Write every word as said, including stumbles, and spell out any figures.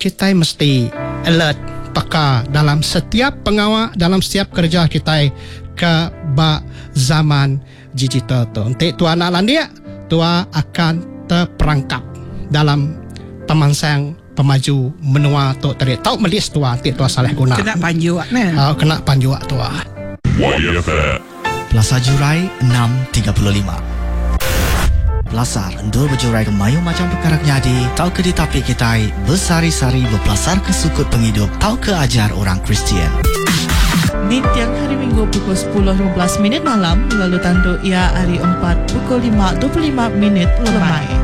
kita mesti alert, peka dalam setiap pengawal, dalam setiap kerja kita ke ba zaman digital tu. Untuk tua anak landia, tua akan terperangkap dalam pemansang pemaju menua tu tadi. Tahu melis tua, nanti tua salah guna. Kena panjuak ni. Uh, kena panjuak tua. Y F M Plaza Jurai enam tiga puluh lima. Belasar endur berjurai ke mayu macam perkara nyadi, tahu ke di tapi kita bersari-sari berpelasar ke sukut penghidup, tahu ke ajar orang Kristian. Di tiang hari Minggu pukul sepuluh lima belas minit malam, lalu tanduk ia hari empat pukul lima dua puluh lima minit lemai.